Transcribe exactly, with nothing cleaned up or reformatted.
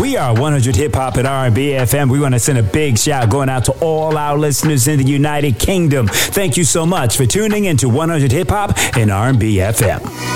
We are one hundred Hip Hop and R and B F M. We want to send a big shout going out to all our listeners in the United Kingdom. Thank you so much for tuning into one hundred Hip Hop and R and B F M.